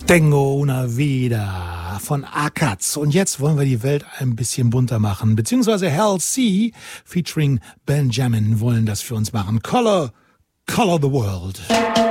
Tengo una vida von Akatz. Und jetzt wollen wir die Welt ein bisschen bunter machen. Beziehungsweise Hal C. featuring Benjamin wollen das für uns machen. Color the World.